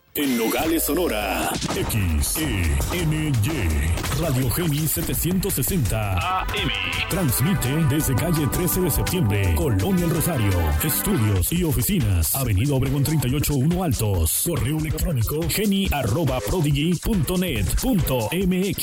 En Nogales, Sonora, XENY, Radio Geni 760 AM. Transmite desde calle 13 de septiembre, Colonia El Rosario. Estudios y oficinas, Avenida Obregón 38-1 Altos. Correo electrónico geni@prodigy.net.mx.